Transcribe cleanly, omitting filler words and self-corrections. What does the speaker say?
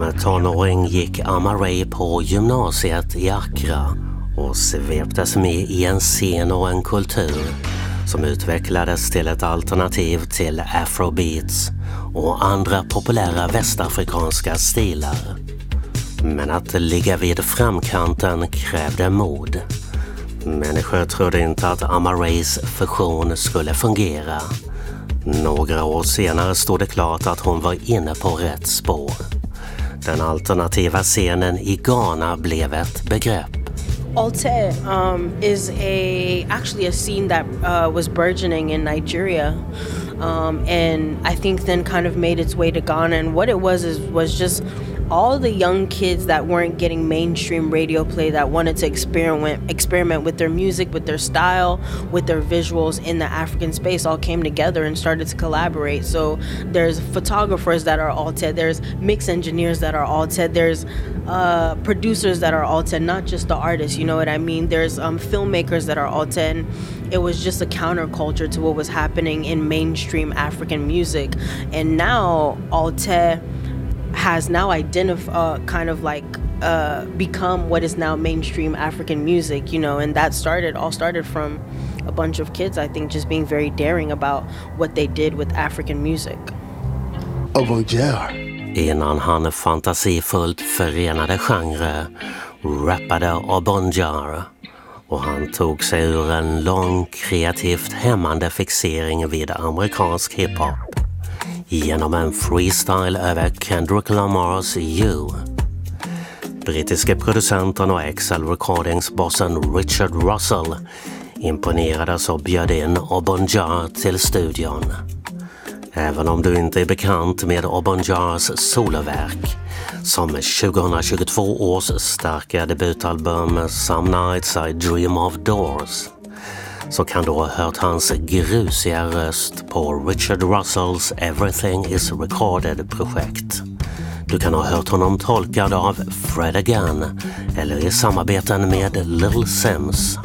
Som tonåring gick Amaray på gymnasiet i Accra och sveptes med i en scen och en kultur som utvecklades till ett alternativ till afrobeats och andra populära västafrikanska stilar. Men att ligga vid framkanten krävde mod. Människor trodde inte att Amarays fusion skulle fungera. Några år senare stod det klart att hon var inne på rätt spår. Den alternativa scenen i Ghana blev ett begrepp. Alté is actually a scene that was burgeoning in Nigeria, and I think then kind of made its way to Ghana. And what it was just all the young kids that weren't getting mainstream radio play, that wanted to experiment with their music, with their style, with their visuals in the African space, all came together and started to collaborate. So there's photographers that are Alté, there's mix engineers that are Alté, there's producers that are Alté, not just the artists, you know what I mean? There's filmmakers that are Alté, and it was just a counterculture to what was happening in mainstream African music. And now Alté has now become what is now mainstream African music, you know, and that started from a bunch of kids, I think, just being very daring about what they did with African music. Innan han fantasifullt förenade genre rappade Obonjar, och han tog sig ur en lång kreativt hämmande fixering vid amerikansk hiphop genom en freestyle över Kendrick Lamars You. Brittiske producenten och Excel Recordings-bossen Richard Russell imponerades och bjöd in Obonjar till studion. Även om du inte är bekant med Obonjars soloverk, som 2022 års starka debutalbum Some Nights I Dream of Doors, så kan du ha hört hans grusiga röst på Richard Russells Everything is Recorded-projekt. Du kan ha hört honom tolkad av Fred Again eller i samarbeten med Little Sims.